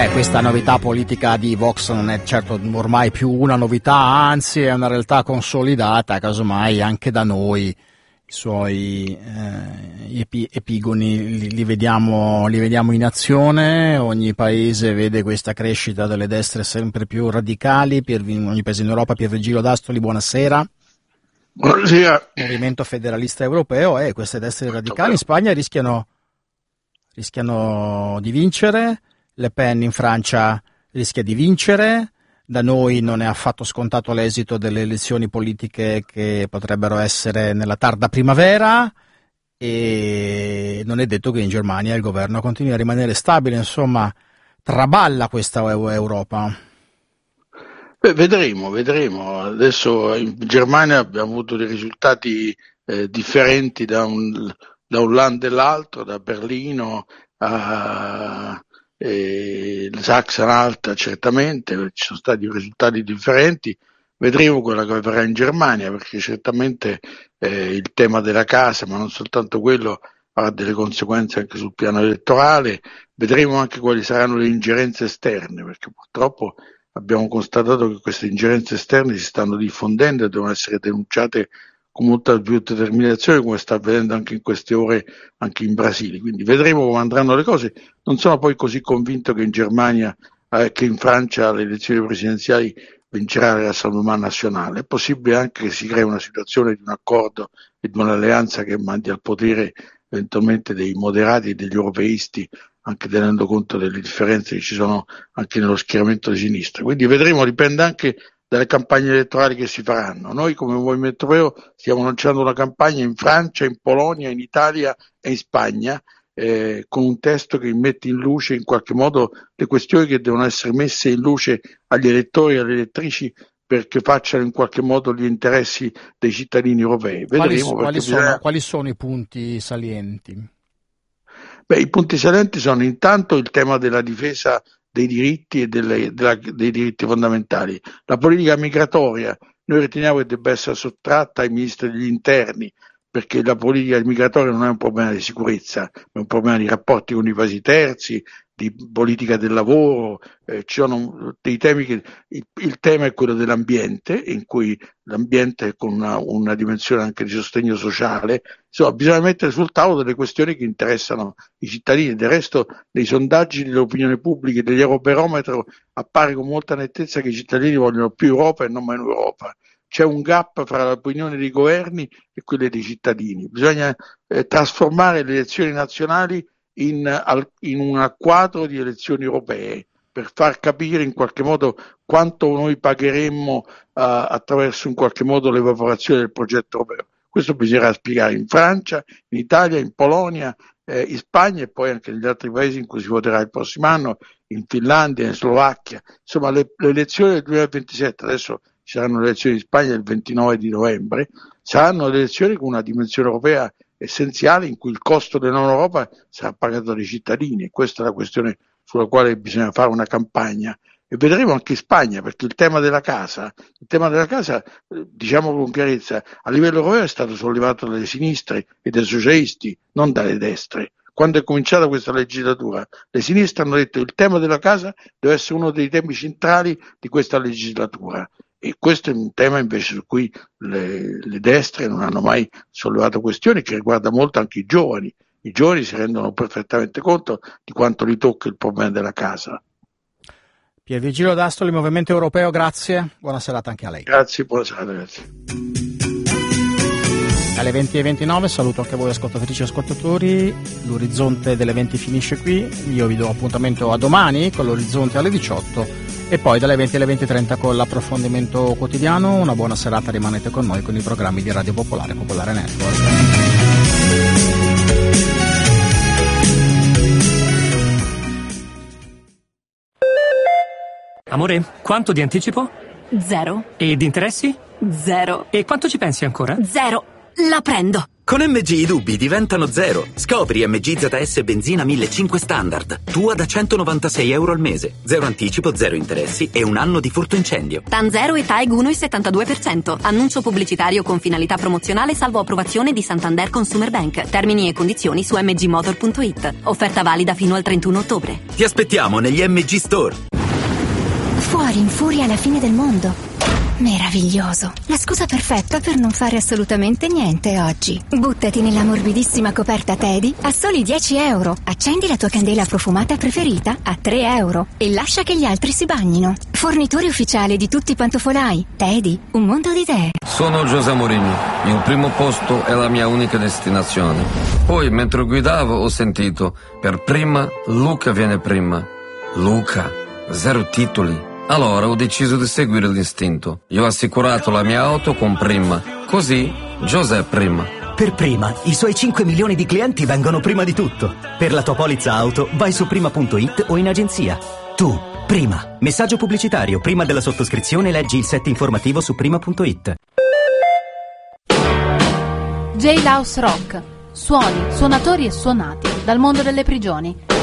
Questa novità politica di Vox non è certo ormai più una novità, anzi è una realtà consolidata, casomai anche da noi i suoi epigoni li vediamo in azione. Ogni paese vede questa crescita delle destre sempre più radicali, ogni paese in Europa. Piervigilio D'Astoli, buonasera. Buonasera. Movimento federalista europeo, e queste destre radicali in Spagna rischiano di vincere. Le Pen in Francia rischia di vincere, da noi non è affatto scontato l'esito delle elezioni politiche che potrebbero essere nella tarda primavera, e non è detto che in Germania il governo continui a rimanere stabile. Insomma, traballa questa Europa. Beh, vedremo. Adesso in Germania abbiamo avuto dei risultati differenti da un land all'altro, da Berlino a Sachsen-Anhalt. Certamente ci sono stati risultati differenti. Vedremo quello che avverrà in Germania, perché certamente il tema della casa, ma non soltanto quello, avrà delle conseguenze anche sul piano elettorale. Vedremo anche quali saranno le ingerenze esterne, perché purtroppo abbiamo constatato che queste ingerenze esterne si stanno diffondendo e devono essere denunciate con molta più determinazione, come sta avvenendo anche in queste ore anche in Brasile. Quindi vedremo come andranno le cose. Non sono poi così convinto che in Germania, che in Francia alle elezioni presidenziali vincerà la Rassemblement National. È possibile anche che si crei una situazione di un accordo e di un'alleanza che mandi al potere eventualmente dei moderati e degli europeisti, anche tenendo conto delle differenze che ci sono anche nello schieramento di sinistra. Quindi vedremo, dipende anche dalle campagne elettorali che si faranno. Noi come Movimento Europeo stiamo lanciando una campagna in Francia, in Polonia, in Italia e in Spagna, con un testo che mette in luce in qualche modo le questioni che devono essere messe in luce agli elettori e alle elettrici, perché facciano in qualche modo gli interessi dei cittadini europei. Vedremo. Quali sono i punti salienti? Beh, i punti salienti sono intanto il tema della difesa dei diritti e dei diritti fondamentali. La politica migratoria noi riteniamo che debba essere sottratta ai ministri degli interni, perché la politica migratoria non è un problema di sicurezza, è un problema di rapporti con i paesi terzi, di politica del lavoro. Ci sono dei temi che il tema è quello dell'ambiente, in cui l'ambiente con una dimensione anche di sostegno sociale. Insomma, bisogna mettere sul tavolo delle questioni che interessano i cittadini. Del resto, nei sondaggi dell'opinione pubblica e degli Eurobarometro appare con molta nettezza che i cittadini vogliono più Europa e non meno Europa. C'è un gap fra l'opinione dei governi e quelle dei cittadini. Bisogna trasformare le elezioni nazionali in un quadro di elezioni europee, per far capire in qualche modo quanto noi pagheremmo attraverso in qualche modo l'evaporazione del progetto europeo. Questo bisognerà spiegare in Francia, in Italia, in Polonia, in Spagna e poi anche negli altri paesi in cui si voterà il prossimo anno, in Finlandia, in Slovacchia. Insomma, le elezioni del 2027, adesso ci saranno le elezioni in Spagna il 29 di novembre, saranno le elezioni con una dimensione europea essenziale, in cui il costo della non Europa sarà pagato dai cittadini, e questa è la questione sulla quale bisogna fare una campagna. E vedremo anche in Spagna, perché il tema della casa, diciamo con chiarezza, a livello europeo è stato sollevato dalle sinistre e dai socialisti, non dalle destre. Quando è cominciata questa legislatura, le sinistre hanno detto che il tema della casa deve essere uno dei temi centrali di questa legislatura. E questo è un tema invece su cui le destre non hanno mai sollevato questioni, che riguarda molto anche i giovani. I giovani si rendono perfettamente conto di quanto li tocca il problema della casa. Piervigilio D'Astoli, Movimento Europeo, grazie. Buona serata anche a lei. Grazie, buona serata, grazie. Alle 20:29 saluto anche voi ascoltatrici e ascoltatori. L'orizzonte delle 20 finisce qui. Io vi do appuntamento a domani con l'orizzonte alle 18 e poi dalle 20 alle 20:30 con l'approfondimento quotidiano. Una buona serata, rimanete con noi con i programmi di Radio Popolare, Popolare Network. Amore, quanto di anticipo? 0. E di interessi? 0. E quanto ci pensi ancora? 0. La prendo. Con MG i dubbi diventano zero. Scopri MG ZS Benzina 1500 Standard. Tua da €196 al mese. Zero anticipo, zero interessi e un anno di furto incendio. TAN 0 e TAEG 1,72%. Annuncio pubblicitario con finalità promozionale salvo approvazione di Santander Consumer Bank. Termini e condizioni su mgmotor.it. Offerta valida fino al 31 ottobre. Ti aspettiamo negli MG Store. Fuori in furia alla fine del mondo. Meraviglioso. La scusa perfetta per non fare assolutamente niente oggi. Buttati nella morbidissima coperta Teddy a soli €10. Accendi la tua candela profumata preferita a €3 e lascia che gli altri si bagnino. Fornitore ufficiale di tutti i pantofolai. Teddy, un mondo di idee. Sono José Mourinho. Il primo posto è la mia unica destinazione. Poi, mentre guidavo, ho sentito: per prima, Luca viene prima. Luca, 0 titoli. Allora ho deciso di seguire l'istinto. Io ho assicurato la mia auto con Prima. Così, José Prima. Per Prima, i suoi 5 milioni di clienti vengono prima di tutto. Per la tua polizza auto, vai su prima.it o in agenzia. Tu, Prima. Messaggio pubblicitario. Prima della sottoscrizione leggi il set informativo su prima.it. Jailhouse Rock. Suoni, suonatori e suonati dal mondo delle prigioni.